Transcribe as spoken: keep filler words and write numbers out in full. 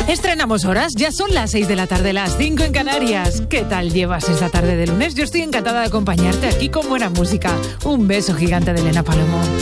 Estrenamos horas, ya son las seis de la tarde, las cinco en Canarias. ¿Qué tal llevas esta tarde de lunes? Yo estoy encantada de acompañarte aquí con buena música. Un beso gigante de Elena Palomo.